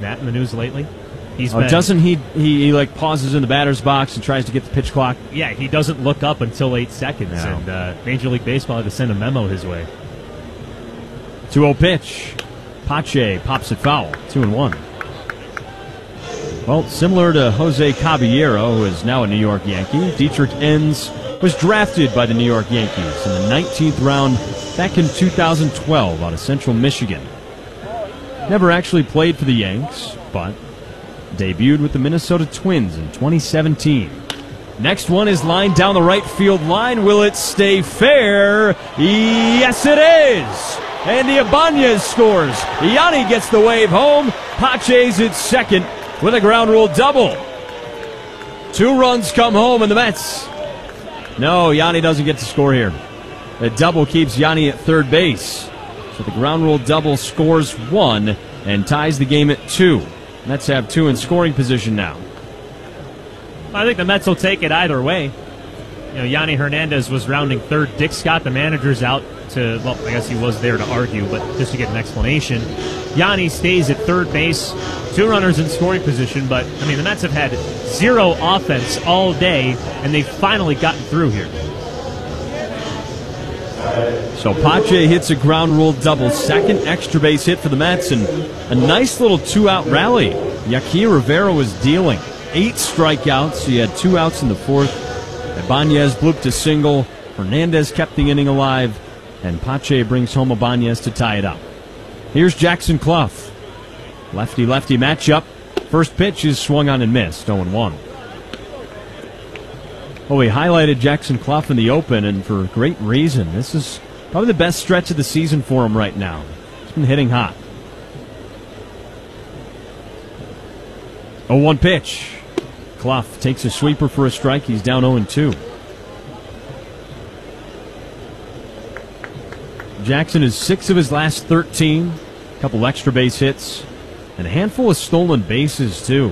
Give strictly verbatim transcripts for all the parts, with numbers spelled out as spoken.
that in the news lately? He's oh, been, doesn't he, he? He like pauses in the batter's box and tries to get the pitch clock. Yeah, he doesn't look up until eight seconds, no. and uh, Major League Baseball had to send a memo his way. two oh pitch. Pache pops it foul. Two and one. Well, similar to Jose Caballero, who is now a New York Yankee, Dietrich Enns was drafted by the New York Yankees in the nineteenth round back in two thousand twelve out of Central Michigan. Never actually played for the Yanks, but debuted with the Minnesota Twins in twenty seventeen. Next one is lined down the right field line. Will it stay fair? Yes, it is! Andy Ibanez scores. Yanni gets the wave home. Pache's at second with a ground rule double. Two runs come home in the Mets. No, Yanni doesn't get to score here. The double keeps Yanni at third base. So the ground rule double scores one and ties the game at two. Mets have two in scoring position now. I think the Mets will take it either way. You know, Yanni Hernandez was rounding third. Dick Scott, the manager's out to, well, I guess he was there to argue, but just to get an explanation. Yanni stays at third base, two runners in scoring position, but, I mean, the Mets have had zero offense all day, and they've finally gotten through here. So Pache hits a ground rule double, second extra base hit for the Mets, and a nice little two-out rally. Yaqui Rivera was dealing. Eight strikeouts. He had two outs in the fourth. Ibanez blooped a single. Hernandez kept the inning alive, and Pache brings home Ibanez to tie it up. Here's Jackson Clough. Lefty-lefty matchup. First pitch is swung on and missed, oh and one. Well, we highlighted Jackson Clough in the open, and for great reason. This is probably the best stretch of the season for him right now. He's been hitting hot. oh one pitch. Clough takes a sweeper for a strike. He's down oh and two. Jackson is six of his last thirteen. A couple extra base hits. And a handful of stolen bases, too.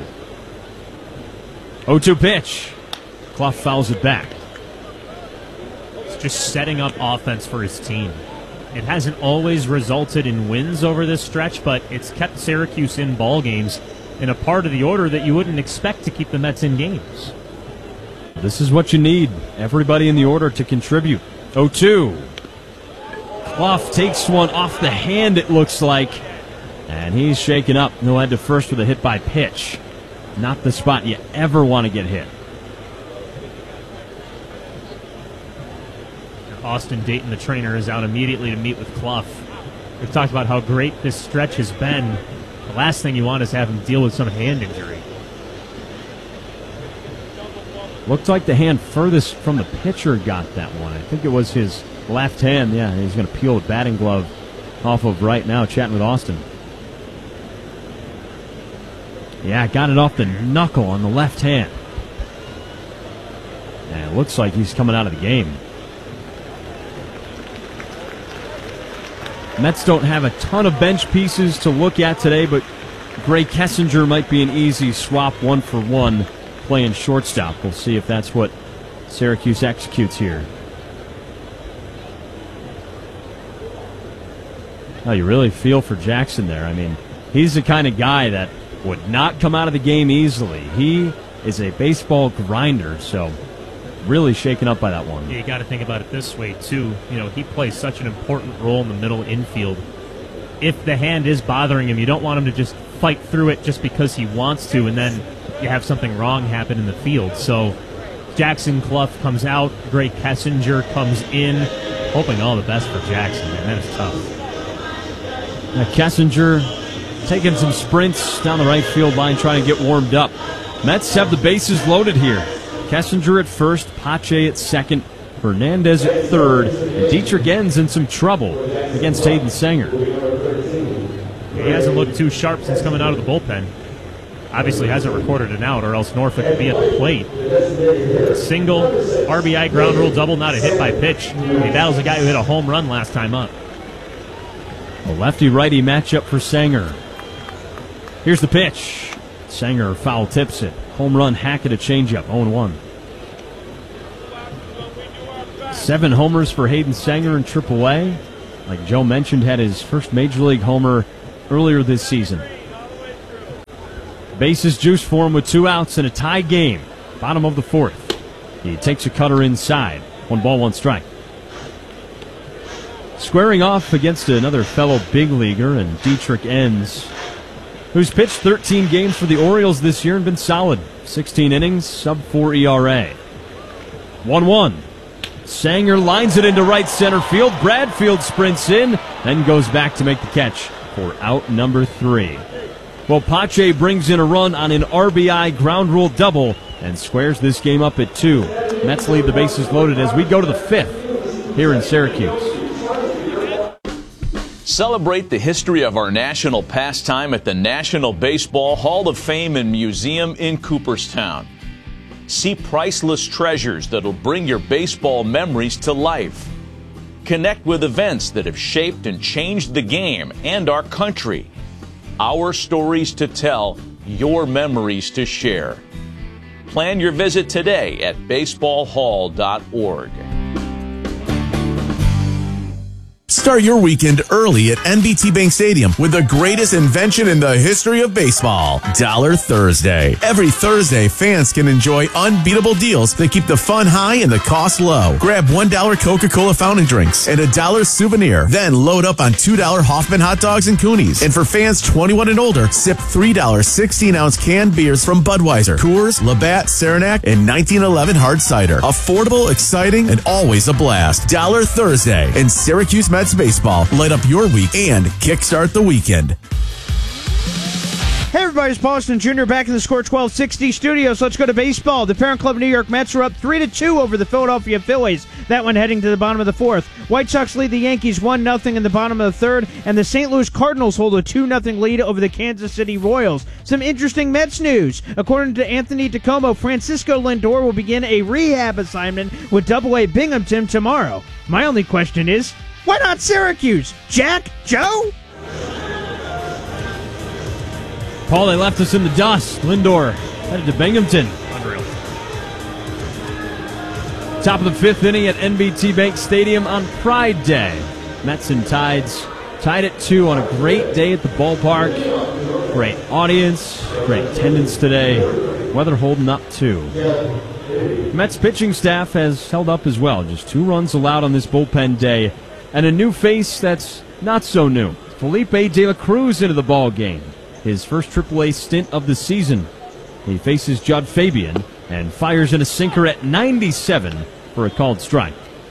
oh two pitch. Clough fouls it back. It's just setting up offense for his team. It hasn't always resulted in wins over this stretch, but it's kept Syracuse in ball games in a part of the order that you wouldn't expect to keep the Mets in games. This is what you need. Everybody in the order to contribute. oh two. Clough takes one off the hand, it looks like. And he's shaken up. He'll head to first with a hit by pitch. Not the spot you ever want to get hit. Austin Dayton, the trainer, is out immediately to meet with Clough. We've talked about how great this stretch has been. The last thing you want is have him deal with some hand injury. Looked like the hand furthest from the pitcher got that one. I think it was his left hand. Yeah, he's going to peel a batting glove off of right now, chatting with Austin. Yeah, got it off the knuckle on the left hand. And it looks like he's coming out of the game. Mets don't have a ton of bench pieces to look at today, but Gray Kessinger might be an easy swap one for one playing shortstop. We'll see if that's what Syracuse executes here. Oh, you really feel for Jackson there. I mean, he's the kind of guy that would not come out of the game easily. He is a baseball grinder, so really shaken up by that one. Yeah, you got to think about it this way, too. You know, he plays such an important role in the middle infield. If the hand is bothering him, you don't want him to just fight through it just because he wants to, and then you have something wrong happen in the field. So Jackson Clough comes out, Gray Kessinger comes in, hoping all the best for Jackson. Man, that is tough. Now Kessinger taking some sprints down the right field line, trying to get warmed up. Mets have the bases loaded here. Kessinger at first, Pache at second, Hernandez at third, and Dietrich Enns in some trouble against Hayden Sanger. He hasn't looked too sharp since coming out of the bullpen. Obviously hasn't recorded an out, or else Norfolk would be at the plate. Single, R B I ground rule double, not a hit by pitch. He battles a guy who hit a home run last time up. A lefty-righty matchup for Sanger. Here's the pitch. Sanger foul tips it. Home run, Hackett a changeup, oh and one. Seven homers for Hayden Sanger in triple A. Like Joe mentioned, had his first Major League homer earlier this season. Bases juice for him with two outs in a tie game. Bottom of the fourth. He takes a cutter inside. One ball, one strike. Squaring off against another fellow big leaguer and Dietrich Enns, who's pitched thirteen games for the Orioles this year and been solid. sixteen innings, sub four E R A. one one. Sanger lines it into right center field. Bradfield sprints in, then goes back to make the catch for out number three. Well, Pache brings in a run on an R B I ground rule double and squares this game up at two. Mets leave the bases loaded as we go to the fifth here in Syracuse. Celebrate the history of our national pastime at the National Baseball Hall of Fame and Museum in Cooperstown. See priceless treasures that'll bring your baseball memories to life. Connect with events that have shaped and changed the game and our country. Our stories to tell, your memories to share. Plan your visit today at baseball hall dot org. Start your weekend early at N B T Bank Stadium with the greatest invention in the history of baseball, Dollar Thursday. Every Thursday, fans can enjoy unbeatable deals that keep the fun high and the cost low. Grab one dollar Coca-Cola fountain drinks and a dollar souvenir. Then load up on two dollar Hoffman hot dogs and Coonies. And for fans twenty-one and older, sip three dollar sixteen-ounce canned beers from Budweiser, Coors, Labatt, Saranac, and nineteen eleven hard cider. Affordable, exciting, and always a blast. Dollar Thursday in Syracuse Mets baseball. Light up your week and kickstart the weekend. Hey everybody, it's Boston Junior back in the Score twelve sixty studios. Let's go to baseball. The parent club New York Mets are up three to two over the Philadelphia Phillies. That one heading to the bottom of the fourth. White Sox lead the Yankees one nothing in the bottom of the third, and the Saint Louis Cardinals hold a two nothing lead over the Kansas City Royals. Some interesting Mets news. According to Anthony DiComo, Francisco Lindor will begin a rehab assignment with double A Binghamton tomorrow. My only question is, why not Syracuse? Jack? Joe? Paul, they left us in the dust. Lindor headed to Binghamton. Unreal. Top of the fifth inning at N B T Bank Stadium on Pride Day. Mets and Tides tied at two on a great day at the ballpark. Great audience, great attendance today. Weather holding up too. Mets pitching staff has held up as well. Just two runs allowed on this bullpen day. And a new face that's not so new. Felipe De La Cruz into the ball game. His first triple A stint of the season. He faces Judd Fabian and fires in a sinker at ninety-seven for a called strike.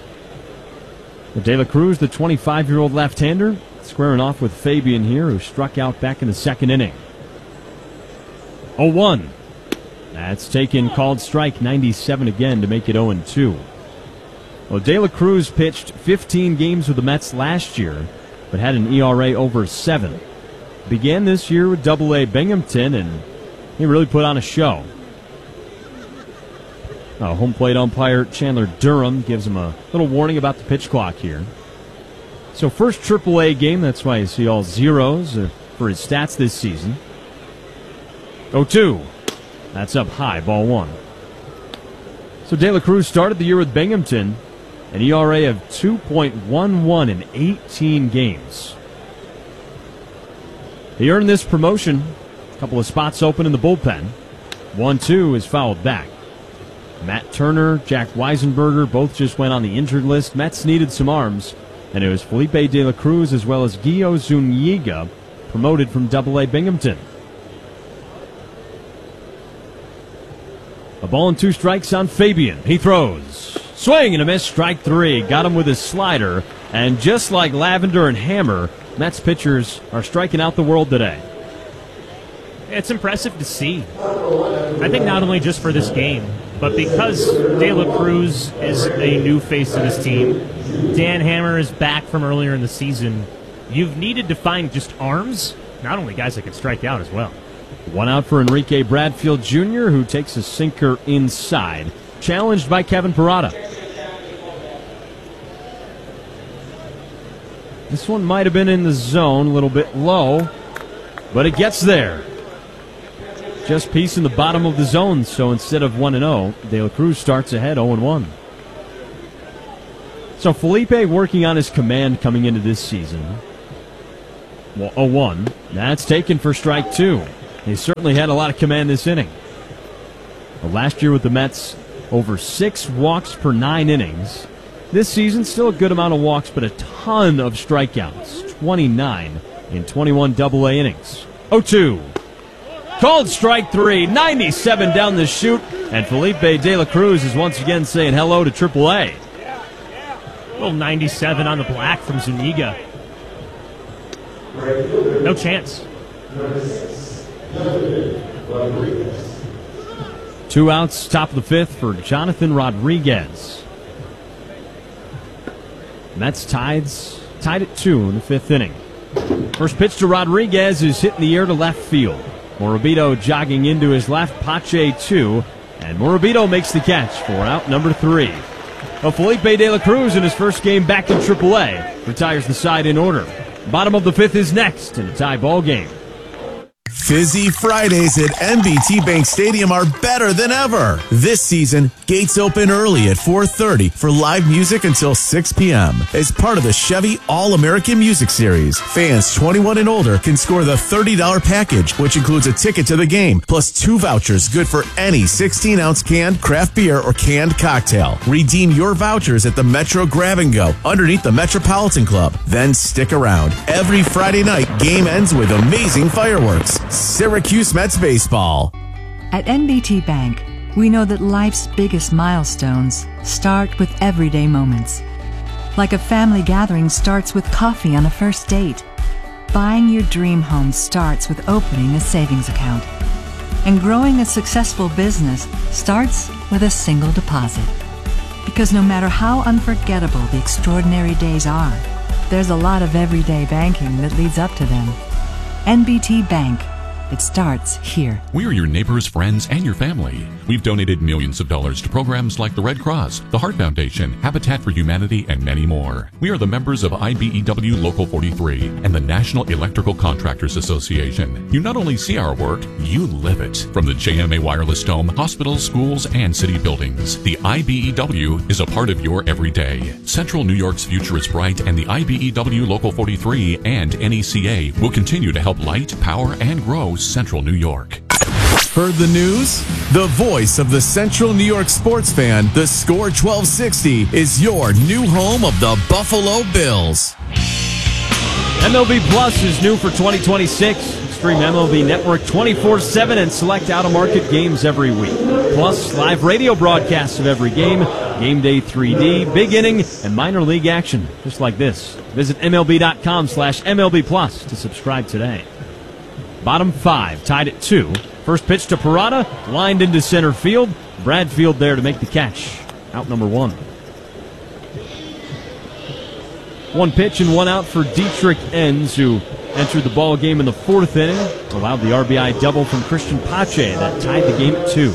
De La Cruz, the twenty-five-year-old left-hander, squaring off with Fabian here, who struck out back in the second inning. oh one. That's taken, called strike, ninety-seven again to make it oh and two. Well, De La Cruz pitched fifteen games with the Mets last year, but had an E R A over seven. Began this year with double A Binghamton, and he really put on a show. Uh, home plate umpire Chandler Durham gives him a little warning about the pitch clock here. So first triple A game, that's why you see all zeros uh, for his stats this season. oh two. That's up high, ball one. So De La Cruz started the year with Binghamton, an E R A of two point one one in eighteen games. He earned this promotion. A couple of spots open in the bullpen. one two is fouled back. Matt Turner, Jack Weisenberger both just went on the injured list. Mets needed some arms, and it was Felipe De La Cruz as well as Gio Zuniga promoted from double A Binghamton. A ball and two strikes on Fabian. He throws. Swing and a miss, strike three. Got him with his slider. And just like Lavender and Hammer, Mets pitchers are striking out the world today. It's impressive to see. I think not only just for this game, but because De La Cruz is a new face of this team, Dan Hammer is back from earlier in the season, you've needed to find just arms, not only guys that can strike out as well. One out for Enrique Bradfield Junior, who takes a sinker inside. Challenged by Kevin Parada. This one might have been in the zone, a little bit low, but it gets there. Just piece in the bottom of the zone, so instead of one and oh, De La Cruz starts ahead oh and one. So Felipe working on his command coming into this season. Well, oh one. That's taken for strike two. They certainly had a lot of command this inning. But last year with the Mets, over six walks per nine innings. This season, still a good amount of walks, but a ton of strikeouts. twenty-nine in twenty-one double A innings. oh two. Called strike three, ninety-seven down the chute, and Felipe De La Cruz is once again saying hello to triple A. Little ninety-seven on the black from Zuniga. No chance. Two outs, top of the fifth for Jonathan Rodriguez. Mets tides, tied at two in the fifth inning. First pitch to Rodriguez is hit in the air to left field. Morabito jogging into his left, Pache two, and Morabito makes the catch for out number three. Well, Felipe De La Cruz in his first game back in triple A retires the side in order. Bottom of the fifth is next in a tie ball game. Fizzy Fridays at N B T Bank Stadium are better than ever. This season, gates open early at four thirty for live music until six p.m. As part of the Chevy All-American Music Series, fans twenty-one and older can score the thirty dollars package, which includes a ticket to the game, plus two vouchers good for any sixteen-ounce canned craft beer or canned cocktail. Redeem your vouchers at the Metro Grab and Go underneath the Metropolitan Club. Then stick around. Every Friday night, game ends with amazing fireworks. Syracuse Mets baseball. At N B T Bank, we know that life's biggest milestones start with everyday moments. Like a family gathering starts with coffee on a first date. Buying your dream home starts with opening a savings account. And growing a successful business starts with a single deposit. Because no matter how unforgettable the extraordinary days are, there's a lot of everyday banking that leads up to them. N B T Bank. It starts here. We are your neighbors, friends, and your family. We've donated millions of dollars to programs like the Red Cross, the Heart Foundation, Habitat for Humanity, and many more. We are the members of I B E W Local forty-three and the National Electrical Contractors Association. You not only see our work, you live it. From the J M A Wireless Dome, hospitals, schools, and city buildings, the I B E W is a part of your everyday. Central New York's future is bright, and the I B E W Local forty-three and N E C A will continue to help light, power, and grow Central New York. Heard the news? The voice of the Central New York sports fan, the Score twelve sixty, is your new home of the Buffalo Bills. M L B Plus is new for twenty twenty-six. Stream M L B Network twenty-four seven and select out-of-market games every week. Plus, live radio broadcasts of every game, Game Day three D, Big Inning, and minor league action, just like this. Visit M L B dot com slash M L B Plus to subscribe today. Bottom five, tied at two. First pitch to Parada, lined into center field. Bradfield there to make the catch. Out number one. One pitch and one out for Dietrich Enns, who entered the ball game in the fourth inning. Allowed the R B I double from Christian Pache that tied the game at two.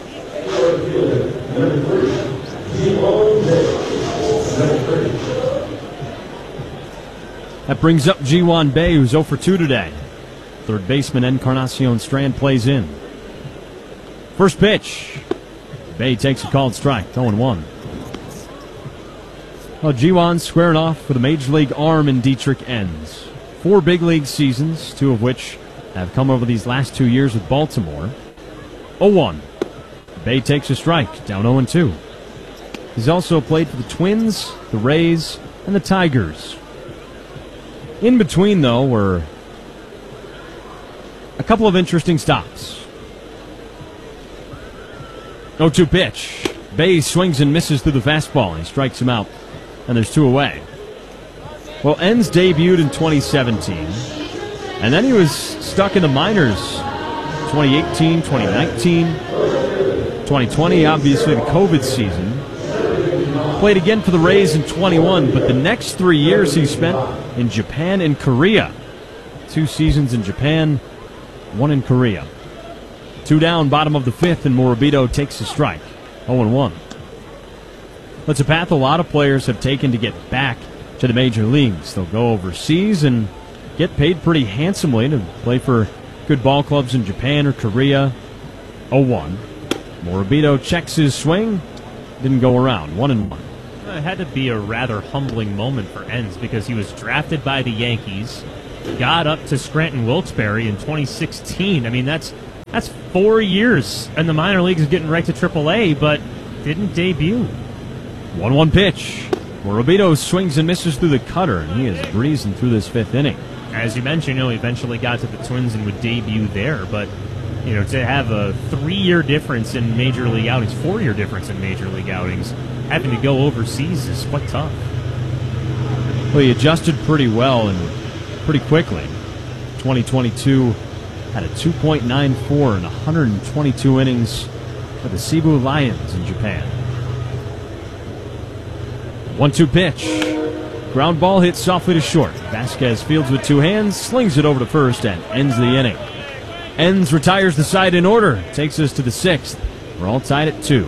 That brings up Ji-Hwan Bae, who's oh for two today. Third baseman Encarnacion Strand plays in. First pitch. Bae takes a called strike, oh and one. Well, Ji-Hwan squaring off with a major league arm in Dietrich Enns. Four big league seasons, two of which have come over these last two years with Baltimore. oh one. Bae takes a strike, down oh and two. He's also played for the Twins, the Rays, and the Tigers. In between, though, were a couple of interesting stops. oh two pitch. Bae swings and misses through the fastball, and he strikes him out, and there's two away. Well, Enns debuted in twenty seventeen, and then he was stuck in the minors twenty eighteen, twenty nineteen, twenty twenty, obviously the COVID season. Played again for the Rays in twenty-one, but the next three years he spent in Japan and Korea. Two seasons in Japan, one in Korea. Two down, bottom of the fifth, and Morabito takes a strike. oh and one. That's a path a lot of players have taken to get back to the major leagues. They'll go overseas and get paid pretty handsomely to play for good ball clubs in Japan or Korea. oh one. Morabito checks his swing. Didn't go around. one and one. It had to be a rather humbling moment for Enns because he was drafted by the Yankees, got up to Scranton Wilkes-Barre in twenty sixteen. I mean, that's that's four years in the minor leagues getting right to triple A, but didn't debut. one one pitch. Morabito swings and misses through the cutter, and he is breezing through this fifth inning. As you mentioned, you know, he eventually got to the Twins and would debut there, but you know, to have a three-year difference in major league outings, four-year difference in major league outings, having to go overseas is quite tough. Well, he adjusted pretty well and pretty quickly. twenty twenty-two had a two point nine four in one hundred twenty-two innings for the Cebu Lions in Japan. one two pitch. Ground ball hit softly to short. Vasquez fields with two hands, slings it over to first, and ends the inning. Enns retires the side in order. Takes us to the sixth. We're all tied at two.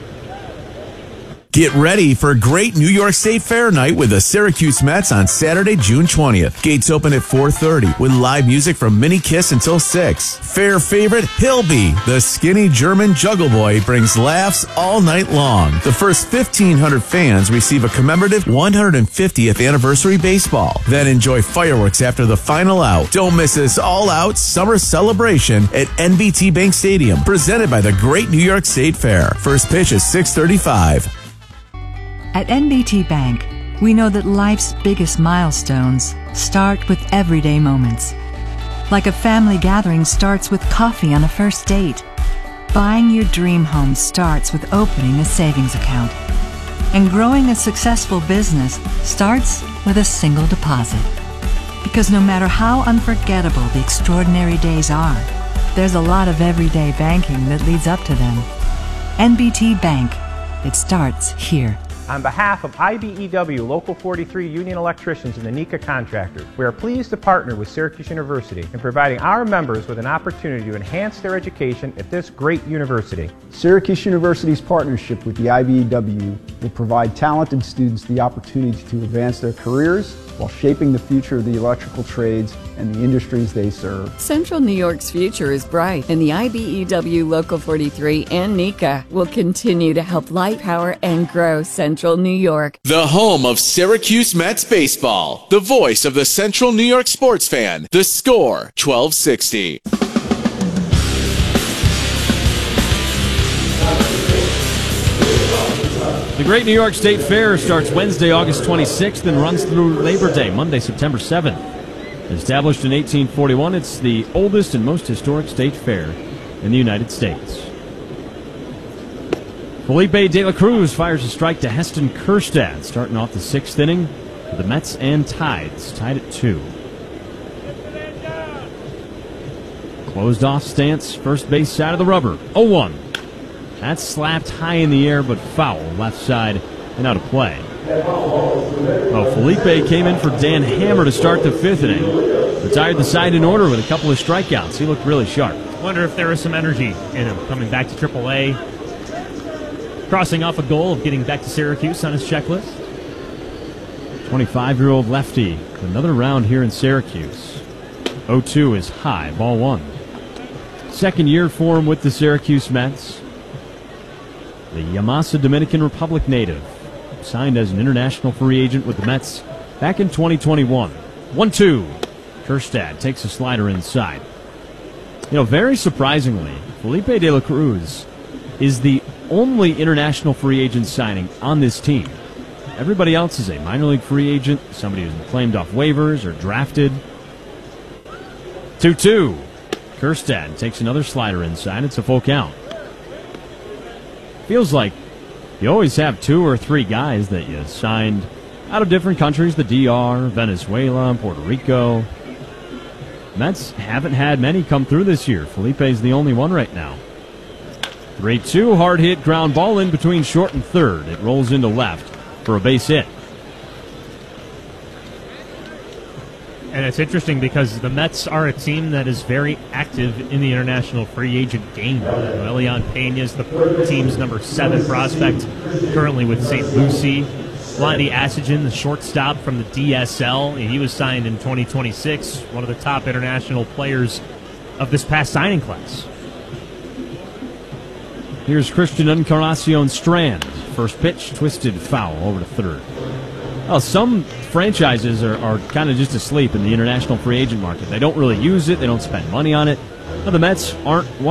Get ready for a great New York State Fair night with the Syracuse Mets on Saturday, June twentieth. Gates open at four thirty with live music from Mini Kiss until six. Fair favorite Hilby, the skinny German juggle boy, brings laughs all night long. The first fifteen hundred fans receive a commemorative one hundred fiftieth anniversary baseball. Then enjoy fireworks after the final out. Don't miss this all-out summer celebration at N B T Bank Stadium, presented by the Great New York State Fair. First pitch is six thirty-five. At N B T Bank, we know that life's biggest milestones start with everyday moments. Like a family gathering starts with coffee on a first date. Buying your dream home starts with opening a savings account. And growing a successful business starts with a single deposit. Because no matter how unforgettable the extraordinary days are, there's a lot of everyday banking that leads up to them. N B T Bank. It starts here. On behalf of I B E W Local forty-three Union Electricians and the NECA Contractors, we are pleased to partner with Syracuse University in providing our members with an opportunity to enhance their education at this great university. Syracuse University's partnership with the I B E W will provide talented students the opportunity to advance their careers while shaping the future of the electrical trades and the industries they serve. Central New York's future is bright, and the I B E W Local forty-three and NECA will continue to help light, power, and grow Central New York. The home of Syracuse Mets baseball. The voice of the Central New York sports fan. The Score, twelve sixty. The Great New York State Fair starts Wednesday, August twenty-sixth and runs through Labor Day, Monday, September seventh. Established in eighteen forty-one, it's the oldest and most historic state fair in the United States. Felipe De La Cruz fires a strike to Heston Kjerstad, starting off the sixth inning with the Mets and Tides, tied at two. Closed off stance, first base side of the rubber, oh one. That's slapped high in the air, but foul, left side and out of play. Well, Felipe came in for Dan Hammer to start the fifth inning. Retired the side in order with a couple of strikeouts. He looked really sharp. Wonder if there was some energy in him coming back to triple A. Crossing off a goal of getting back to Syracuse on his checklist. twenty-five-year-old lefty. Another round here in Syracuse. oh two is high, ball one. Second year for him with the Syracuse Mets. The Yamasa Dominican Republic native. Signed as an international free agent with the Mets back in twenty twenty-one. one two. Kjerstad takes a slider inside. You know, very surprisingly, Felipe De La Cruz is the only international free agent signing on this team. Everybody else is a minor league free agent, somebody who's been claimed off waivers or drafted. two two. Kjerstad takes another slider inside. It's a full count. Feels like you always have two or three guys that you signed out of different countries, the D R, Venezuela, Puerto Rico. Mets haven't had many come through this year. Felipe's the only one right now. three two, hard hit ground ball in between short and third. It rolls into left for a base hit. And it's interesting because the Mets are a team that is very active in the international free agent game. Elian Pena is the team's number seven prospect, currently with Saint Lucie. Lonnie Assagen, the shortstop from the D S L, he was signed in twenty twenty-six, one of the top international players of this past signing class. Here's Christian Encarnacion Strand. First pitch, twisted foul over to third. Well, some franchises are, are kind of just asleep in the international free agent market. They don't really use it. They don't spend money on it. Well, the Mets aren't one